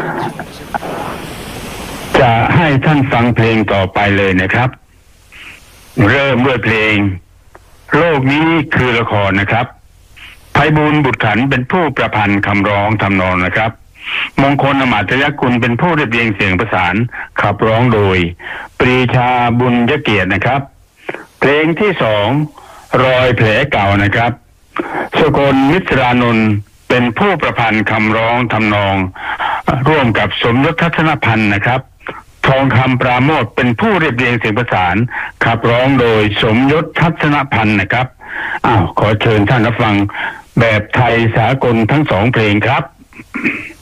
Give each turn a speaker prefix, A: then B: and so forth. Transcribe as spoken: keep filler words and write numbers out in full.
A: จะให้ท่านฟังเพลงต่อไปเลยนะครับเริ่มด้วยเพลงโลกนี้คือละครนะครับไพบูลย์บุตรขันธ์เป็นผู้ประพันธ์คำร้องทำนองนะครับมงคลอมาตยกุลเป็นผู้เรียบเรียงเสียงประสานขับร้องโดยปรีชาบุญยเกียรตินะครับเพลงที่สองรอยแผลเก่านะครับสกลมิตรานนท์เป็นผู้ประพันธ์คำร้องทำนองร่วมกับสมยศทัศนพันธ์นะครับทองคำปราโมทเป็นผู้เรียบเรียงเสียงประสานขับร้องโดยสมยศทัศนพันธ์นะครับอ้าวขอเชิญท่านรับฟังแบบไทยสากลทั้งสองเพลงครับ